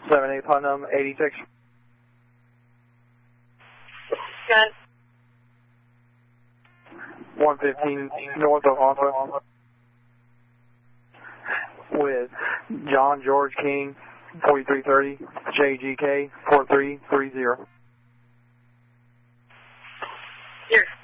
78 Putnam 86. Gun. 115 north of Alpha with John George King 4330 JGK 4330. Here.